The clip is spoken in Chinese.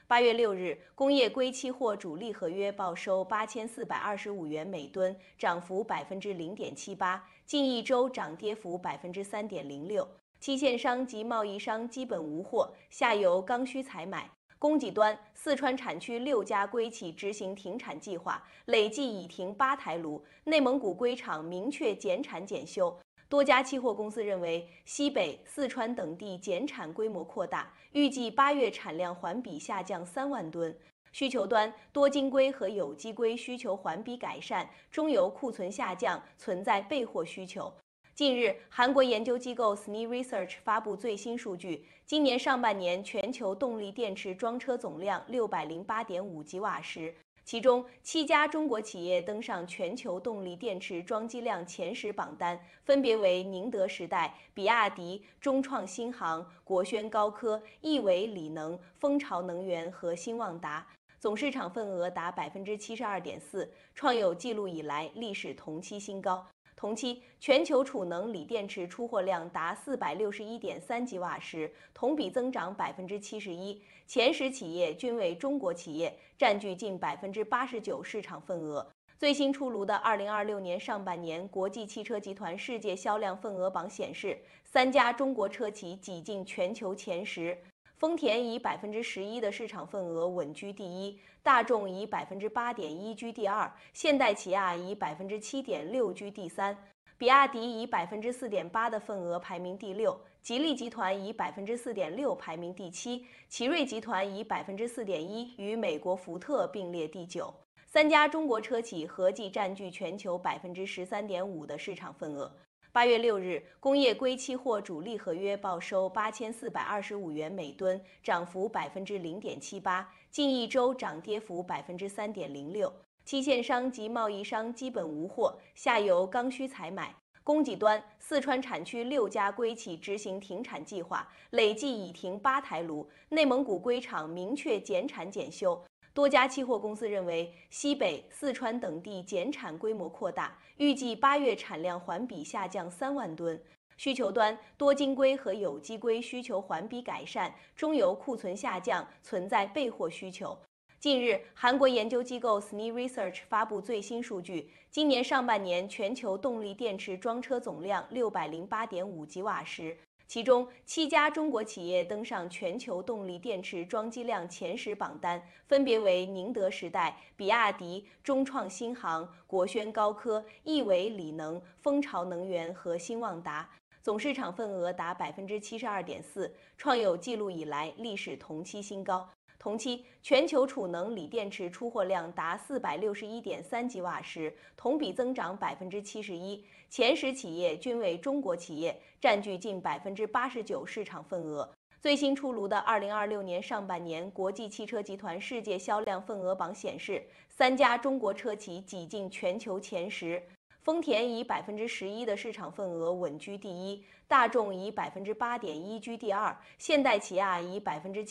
8月6日，工业硅期货主力合约报收8425元每吨，涨幅0.78%，近一周涨跌幅3.06%。期限商及贸易商基本无货，下游刚需采买。供给端，四川产区6家硅企执行停产计划，累计已停8台炉。内蒙古硅厂明确减产减休。多家期货公司认为，西北、四川等地减产规模扩大，预计8月产量环比下降3万吨。需求端，多晶硅和有机硅需求环比改善，中游库存下降，存在备货需求。近日，韩国研究机构 SNI Research 发布最新数据，今年上半年全球动力电池装车总量608.5吉瓦时。其中，7家中国企业登上全球动力电池装机量前10榜单，分别为宁德时代、比亚迪、中创新航、国轩高科、亿纬锂能、蜂巢能源和兴旺达，总市场份额达72.4%，创有记录以来历史同期新高。同期，全球储能锂电池出货量达461.3吉瓦时，同比增长71%，前10企业均为中国企业，占据近89%市场份额。最新出炉的2026年上半年国际汽车集团世界销量份额榜显示，3家中国车企挤进全球前10。丰田以11%的市场份额稳居第一，大众以8.1%居第二，现代起亚以7.6%居第三，比亚迪以4.8%的份额排名第六，吉利集团以4.6%排名第七，奇瑞集团以4.1%与美国福特并列第9。3家中国车企合计占据全球13.5%的市场份额。8月6日，工业硅期货主力合约报收8425元每吨，涨幅0.78%，近一周涨跌幅3.06%。期限商及贸易商基本无货，下游刚需采买。供给端，四川产区6家硅企执行停产计划，累计已停8台炉。内蒙古硅厂明确减产减休。多家期货公司认为，西北、四川等地减产规模扩大，预计8月产量环比下降3万吨。需求端，多晶硅和有机硅需求环比改善，中游库存下降，存在备货需求。近日，韩国研究机构 SNI Research 发布最新数据，今年上半年全球动力电池装车总量608.5吉瓦时。其中7家中国企业登上全球动力电池装机量前10榜单，分别为宁德时代、比亚迪、中创新航、国轩高科、亿纬锂能、蜂巢能源和兴旺达，总市场份额达72.4%，创有记录以来历史同期新高。同期，全球储能锂电池出货量达461.3吉瓦时，同比增长71%，前10企业均为中国企业，占据近89%市场份额。最新出炉的2026年上半年国际汽车集团世界销量份额榜显示，3家中国车企挤进全球前10。丰田以11%的市场份额稳居第一，大众以8.1%居第二，现代起亚以7%